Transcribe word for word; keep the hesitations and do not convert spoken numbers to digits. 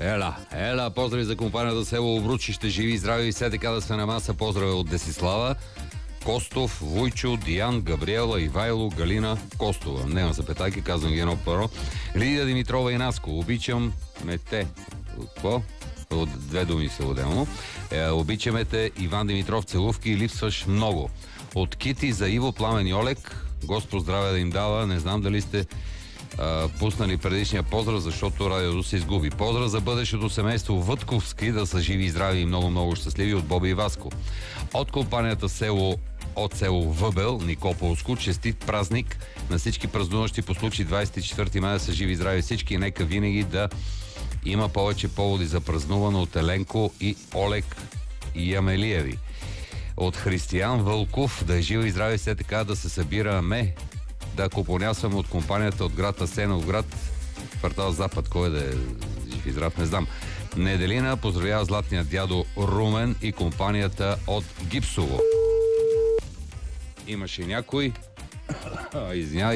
Ела, ела, поздрави за компанията село Обручище, живи и здрави, все така да сме на маса. Поздрави от Десислава, Костов, Вуйчо, Диан, Габриела, Ивайло, Галина, Костова. Нема запетайки, казвам ги едно паро. Лидия Димитрова и Наско. Обичам ме те. Какво? От две думи са отделно. Е, обичаме те, Иван Димитров, целувки и липсваш много. От Кити за Иво, Пламен и Олег. Господ здраве да им дава. Не знам дали сте а, пуснали предишния поздрав, защото радиото се изгуби. Поздрав за бъдещето семейство Вътковски, да са живи и здрави и много-много щастливи, от Боби и Васко. От компанията село от село Въбел, Никополско, честит празник на всички празнуващи по случай двадесет и четвърти май, да са живи и здрави всички и нека винаги да има повече поводи за празнуване от Еленко и Олег Ямелиеви. От Християн Вълков, да е жива и здрави, все така да се събираме, да купонясваме от компанията от град Асеновград, квартал Запад, кой да е жив и здрав, не знам. Неделина поздравява златния дядо Румен и компанията от Гипсово. Имаше някой. Извинявай.